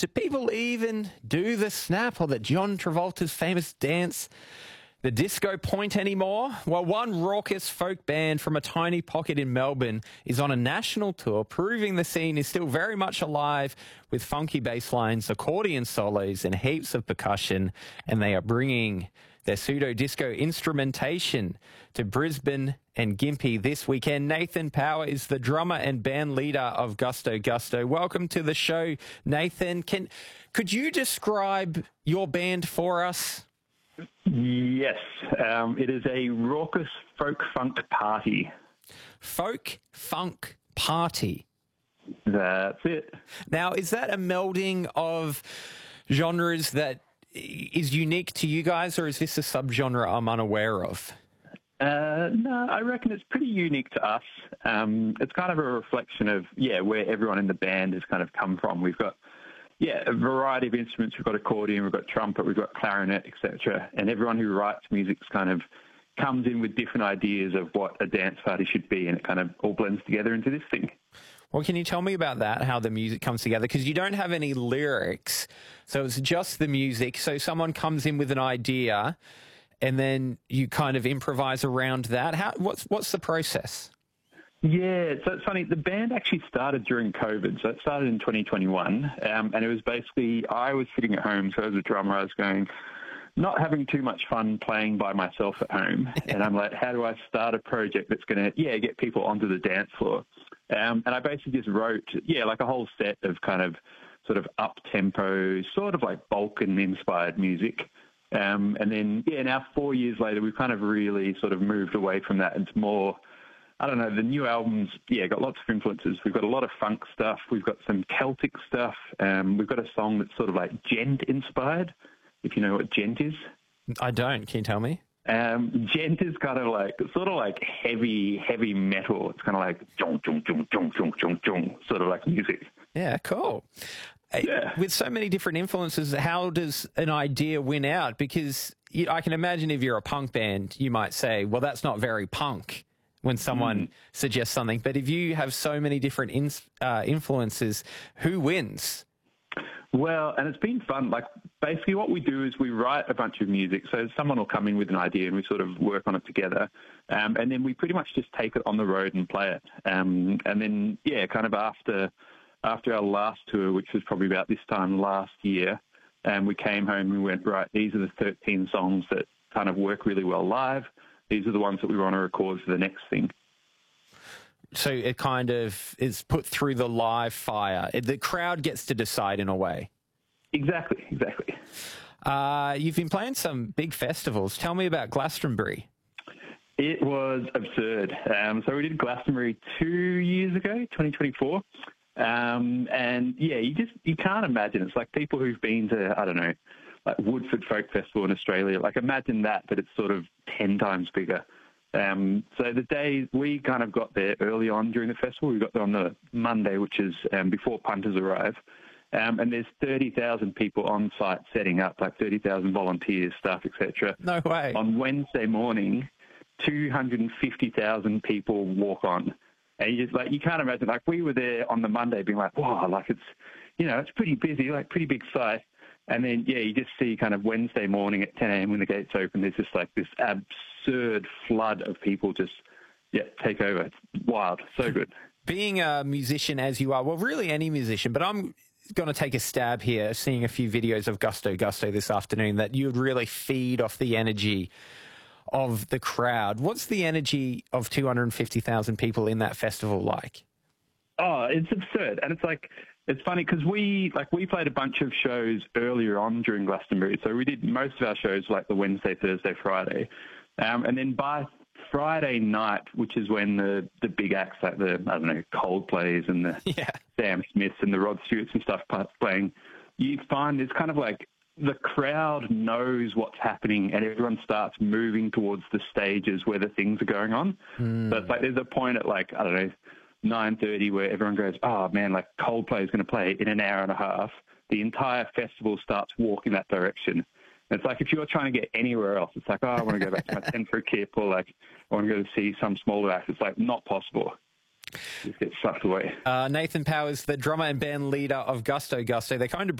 Do people even do the snap or the John Travolta's famous dance, the disco point anymore? Well, one raucous folk band from a tiny pocket in Melbourne is on a national tour, proving the scene is still very much alive with funky bass lines, accordion solos and heaps of percussion, and they are bringing their pseudo-disco instrumentation to Brisbane and Gympie this weekend. Nathan Power is the drummer and band leader of Gusto Gusto. Welcome to the show, Nathan. Could you describe your band for us? Yes, it is a raucous folk-funk party. Folk-funk party. That's it. Now, is that a melding of genres that is unique to you guys, or is this a subgenre I'm unaware of? No, I reckon it's pretty unique to us. It's kind of a reflection of, where everyone in the band has kind of come from. We've got, a variety of instruments. We've got accordion, we've got trumpet, we've got clarinet, etc. And everyone who writes music's kind of comes in with different ideas of what a dance party should be, and it kind of all blends together into this thing. Well, can you tell me about that, how the music comes together? Because you don't have any lyrics, so it's just the music. So someone comes in with an idea, and then you kind of improvise around that. What's the process? Yeah, so it's funny. The band actually started during COVID, so it started in 2021, and it was basically, I was sitting at home, so as a drummer, I was not having too much fun playing by myself at home, and I'm like, how do I start a project that's going to, get people onto the dance floor? And I basically just wrote, like a whole set of kind of sort of up-tempo, sort of like Balkan-inspired music. And then, now 4 years later, we've kind of really sort of moved away from that. It's more, I don't know, the new albums, got lots of influences. We've got a lot of funk stuff. We've got some Celtic stuff. We've got a song that's sort of like gent-inspired, if you know what gent is. I don't. Can you tell me? Gent is kind of like, sort of like heavy metal. It's kind of like jong, jong, jong, jong, jong, jong, jong, sort of like music. Yeah, cool. Yeah. With so many different influences, how does an idea win out? Because I can imagine if you're a punk band, you might say, well, that's not very punk when someone suggests something. But if you have so many different influences, who wins? Well, and it's been fun. Like, basically what we do is we write a bunch of music. So someone will come in with an idea and we sort of work on it together. And then we pretty much just take it on the road and play it. And then, kind of after our last tour, which was probably about this time last year, we came home and we went, right, these are the 13 songs that kind of work really well live. These are the ones that we want to record for the next thing. So it kind of is put through the live fire. The crowd gets to decide in a way. Exactly. You've been playing some big festivals. Tell me about Glastonbury. It was absurd. So we did Glastonbury 2 years ago, 2024. And you can't imagine. It's like people who've been to, I don't know, like Woodford Folk Festival in Australia. Like, imagine that, but it's sort of 10 times bigger. So the day we kind of got there early on during the festival, we got there on the Monday, which is before punters arrive. And there's 30,000 people on site setting up, like 30,000 volunteers, staff, etc. No way. On Wednesday morning, 250,000 people walk on. And you can't imagine, like, we were there on the Monday being like, wow, like it's pretty busy, like pretty big site. And then, you just see kind of Wednesday morning at 10 a.m. when the gates open, there's just like this absurd flood of people just, take over. It's wild. So good. Being a musician as you are, well, really any musician, but I'm going to take a stab here, seeing a few videos of Gusto Gusto this afternoon, that you would really feed off the energy of the crowd. What's the energy of 250,000 people in that festival like? Oh, it's absurd. And it's like, it's funny because we played a bunch of shows earlier on during Glastonbury. So we did most of our shows like the Wednesday, Thursday, Friday. And then by Friday night, which is when the big acts like the, I don't know, Coldplays and the Sam Smiths and the Rod Stewarts and stuff playing, you find it's kind of like the crowd knows what's happening and everyone starts moving towards the stages where the things are going on. So it's like there's a point at like, I don't know, 9:30 where everyone goes, oh man, like Coldplay is going to play in an hour and a half. The entire festival starts walking that direction. And it's like if you're trying to get anywhere else, it's like, oh, I want to go back to my 10 for a kip, or like I want to go to see some smaller act. It's like not possible. Just get sucked away. Nathan Powers, the drummer and band leader of Gusto Gusto. They're kind of